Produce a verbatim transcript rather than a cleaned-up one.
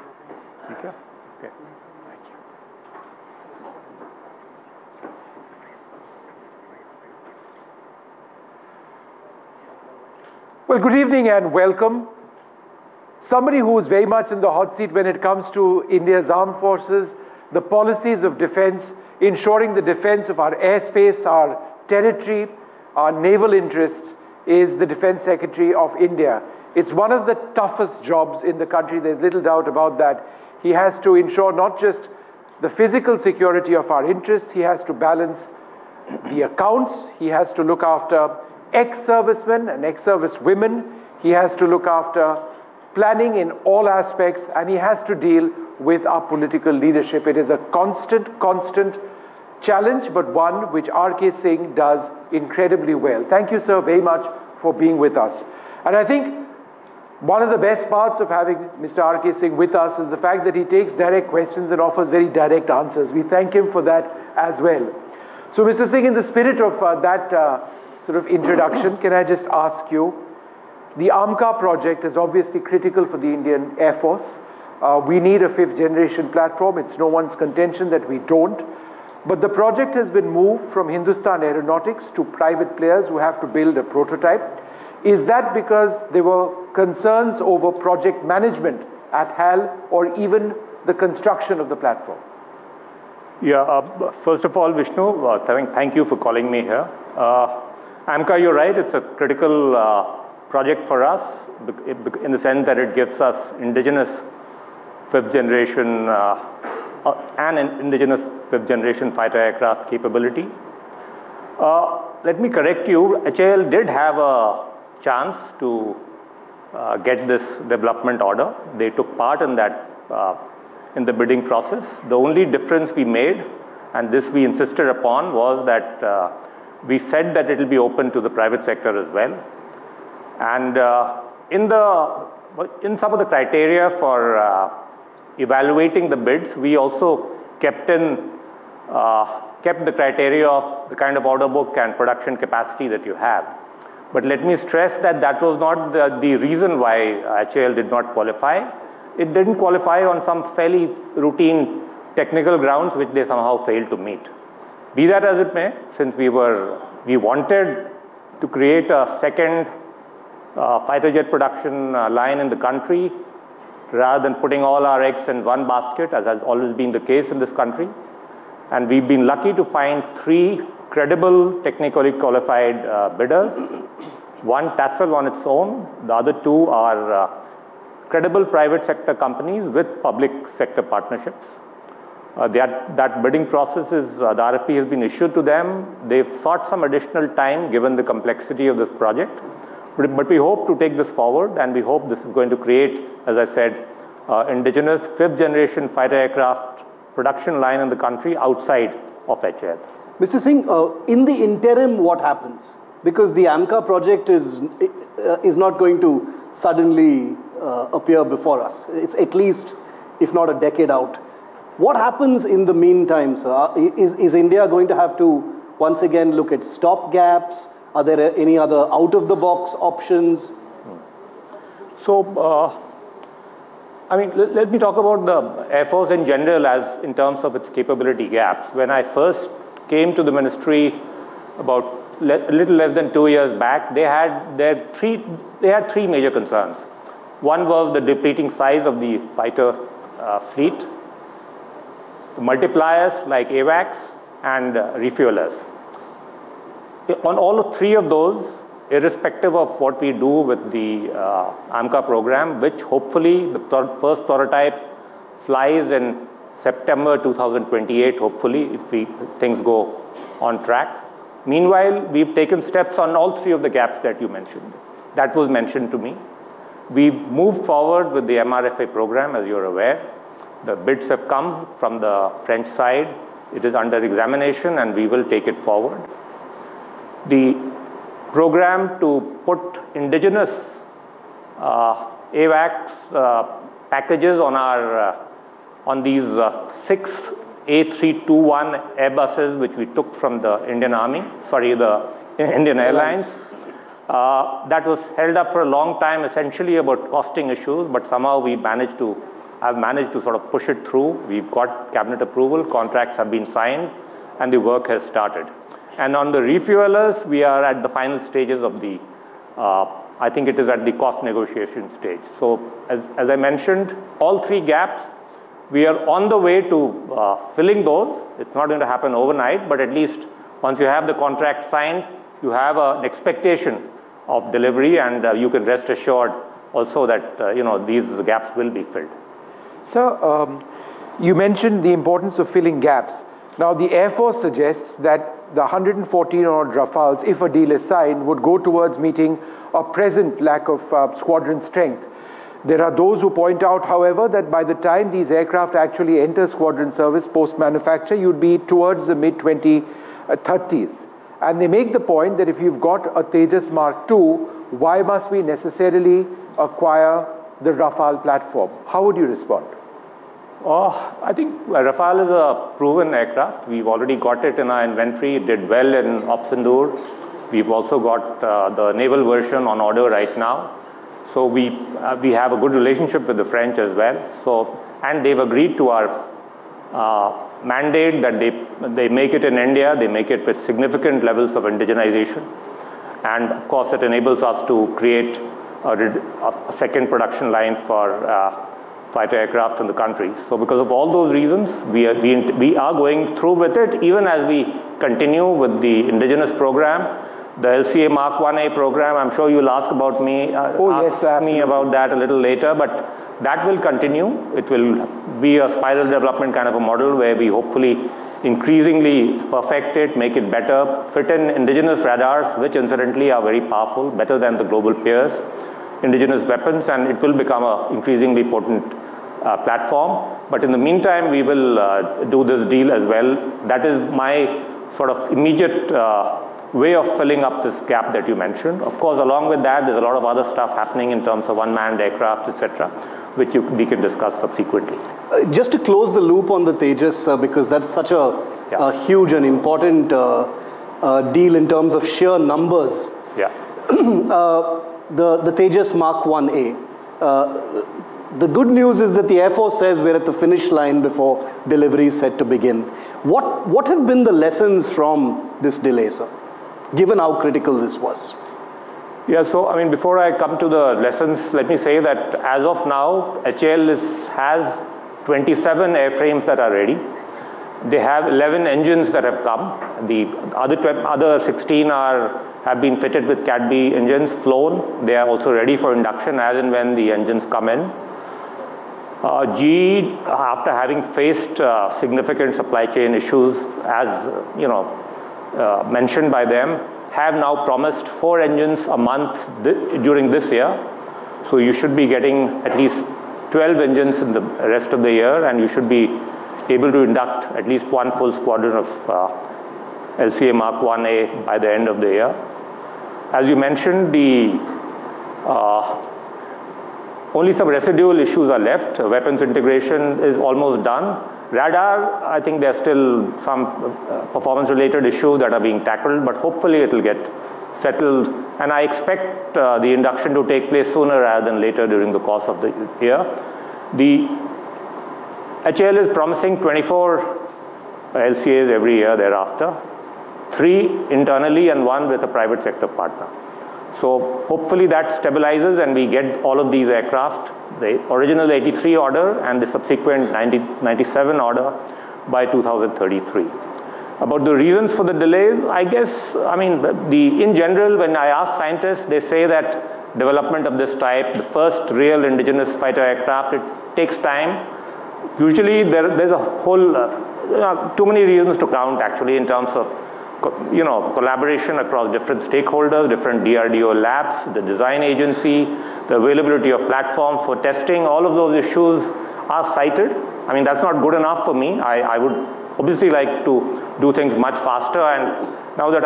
Thank you. Okay. Thank you. Well, good evening and welcome. Somebody who is very much in the hot seat when it comes to India's armed forces, the policies of defense, ensuring the defense of our airspace, our territory, our naval interests, is the Defense Secretary of India. It's one of the toughest jobs in the country, there's little doubt about that. He has to ensure not just the physical security of our interests, he has to balance the accounts, he has to look after ex-servicemen and ex-service women, he has to look after planning in all aspects, and he has to deal with our political leadership. It is a constant, constant challenge, but one which R K Singh does incredibly well. Thank you, sir, very much for being with us. And I think one of the best parts of having Mister R K Singh with us is the fact that he takes direct questions and offers very direct answers. We thank him for that as well. So, Mister Singh, in the spirit of uh, that uh, sort of introduction, can I just ask you, the AMCA project is obviously critical for the Indian Air Force. Uh, we need a fifth generation platform. It's no one's contention that we don't. But the project has been moved from Hindustan Aeronautics to private players who have to build a prototype. Is that because there were concerns over project management at H A L or even the construction of the platform? Yeah, uh, first of all, Vishnu, uh, th thank you for calling me here. Uh, AMCA, you're right, it's a critical uh, project for us in the sense that it gives us indigenous fifth generation uh, uh, and an indigenous fifth generation fighter aircraft capability. Uh, let me correct you, H A L did have a chance to uh, get this development order. They took part in that, uh, in the bidding process. The only difference we made, and this we insisted upon, was that uh, we said that it will be open to the private sector as well. And uh, in, the, in some of the criteria for uh, evaluating the bids, we also kept in uh, kept the criteria of the kind of order book and production capacity that you have. But let me stress that that was not the, the reason why H A L did not qualify. It didn't qualify on some fairly routine technical grounds which they somehow failed to meet. Be that as it may, since we were, we wanted to create a second uh, fighter jet production uh, line in the country, rather than putting all our eggs in one basket, as has always been the case in this country. And we've been lucky to find three credible, technically qualified uh, bidders. One, TASL on its own. The other two are uh, credible private sector companies with public sector partnerships. Uh, that, that bidding process is, uh, the R F P has been issued to them. They've sought some additional time given the complexity of this project. But, but we hope to take this forward, and we hope this is going to create, as I said, uh, indigenous fifth generation fighter aircraft production line in the country outside of H A L. Mister Singh, uh, in the interim, what happens? Because the AMCA project is, uh, is not going to suddenly uh, appear before us. It's at least, if not a decade out. What happens in the meantime, sir? Is, is India going to have to once again look at stop gaps? Are there any other out-of-the-box options? So, uh, I mean, let, let me talk about the Air Force in general as in terms of its capability gaps. When I first came to the ministry about a little less than two years back, they had, their three, they had three major concerns. One was the depleting size of the fighter uh, fleet, the multipliers like AWACS, and uh, refuelers. On all of three of those, irrespective of what we do with the uh, AMCA program, which hopefully the first prototype flies in September two thousand twenty-eight, hopefully, if, we, if things go on track. Meanwhile, we've taken steps on all three of the gaps that you mentioned. That was mentioned to me. We've moved forward with the M R F A program, as you're aware. The bids have come from the French side. It is under examination, and we will take it forward. The program to put indigenous uh, AWACS uh, packages on our uh, on these uh, six A three twenty-one Airbuses, which we took from the Indian Army, sorry, the Indian Airlines. Uh, that was held up for a long time, essentially about costing issues, but somehow we managed to I've managed to sort of push it through. We've got cabinet approval, contracts have been signed, and the work has started. And on the refuelers, we are at the final stages of the, uh, I think it is at the cost negotiation stage. So as, as I mentioned, all three gaps, we are on the way to uh, filling those. It's not going to happen overnight, but at least once you have the contract signed, you have a, an expectation of delivery, and uh, you can rest assured also that uh, you know, these gaps will be filled. So um, you mentioned the importance of filling gaps. Now the Air Force suggests that the one hundred fourteen odd Rafales, if a deal is signed, would go towards meeting a present lack of uh, squadron strength. There are those who point out, however, that by the time these aircraft actually enter squadron service post-manufacture, you'd be towards the mid twenty thirties. And they make the point that if you've got a Tejas Mark two, why must we necessarily acquire the Rafale platform? How would you respond? Oh, I think Rafale is a proven aircraft. We've already got it in our inventory. It did well in Opsendur. We've also got uh, the naval version on order right now. So we, uh, we have a good relationship with the French as well. So, and they've agreed to our uh, mandate that they, they make it in India, they make it with significant levels of indigenization. And of course, it enables us to create a, a second production line for uh, fighter aircraft in the country. So because of all those reasons, we are, we, we are going through with it, even as we continue with the indigenous program. The L C A Mark one A program, I'm sure you'll ask about me, uh, oh, ask yes, me about that a little later, but that will continue. It will be a spiral development kind of a model where we hopefully increasingly perfect it, make it better, fit in indigenous radars, which incidentally are very powerful, better than the global peers, indigenous weapons, and it will become an increasingly potent uh, platform. But in the meantime, we will uh, do this deal as well. That is my sort of immediate uh, way of filling up this gap that you mentioned. Of course, along with that, there's a lot of other stuff happening in terms of unmanned aircraft, et cetera, which you, we can discuss subsequently. Uh, just to close the loop on the Tejas, uh, because that's such a, yeah. a huge and important uh, uh, deal in terms of sheer numbers. Yeah. uh, the, the Tejas Mark one A. Uh, the good news is that the Air Force says we're at the finish line before delivery is set to begin. What, what have been the lessons from this delay, sir, given how critical this was? Yeah, so I mean, before I come to the lessons, let me say that as of now, H A L is, has twenty-seven airframes that are ready. They have eleven engines that have come. The other, other sixteen are, have been fitted with Cat B engines, flown. They are also ready for induction as and when the engines come in. Uh, G E, after having faced uh, significant supply chain issues, as uh, you know, uh, mentioned by them, have now promised four engines a month th during this year. So you should be getting at least twelve engines in the rest of the year, and you should be able to induct at least one full squadron of uh, L C A Mark one A by the end of the year. As you mentioned, the uh, only some residual issues are left. Weapons integration is almost done. Radar, I think there's still some uh, performance-related issues that are being tackled, but hopefully it will get settled. And I expect uh, the induction to take place sooner rather than later during the course of the year. The H A L is promising twenty-four L C As every year thereafter, three internally and one with a private sector partner. So hopefully that stabilizes and we get all of these aircraft, the original eighty-three order and the subsequent ninety, ninety-seven order by two thousand thirty-three. About the reasons for the delays, I guess, I mean, the, in general, when I ask scientists, they say that development of this type, the first real indigenous fighter aircraft, it takes time. Usually there, there's a whole, uh, you know, too many reasons to count actually in terms of you know, collaboration across different stakeholders, different D R D O labs, the design agency, the availability of platforms for testing, all of those issues are cited. I mean, that's not good enough for me. I, I would obviously like to do things much faster, and now that